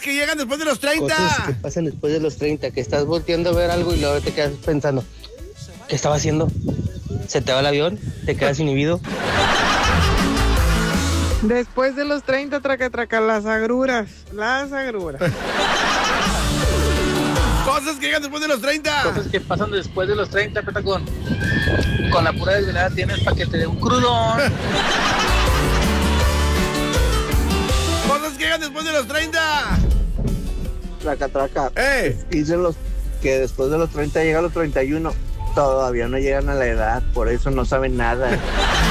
que llegan después de los 30. Cosas que pasan después de los 30, que estás volteando a ver algo y luego te quedas pensando, ¿qué estaba haciendo? Se te va el avión, te quedas inhibido. Después de los 30, traca, las agruras. Cosas que llegan después de los 30. Cosas que pasan después de los 30, Petacón. Con la pura desvelada tienes para que te dé un crudón. Cosas que llegan después de los 30. Traca. Dicen los que después de los 30 llega a los 31. Todavía no llegan a la edad, por eso no saben nada.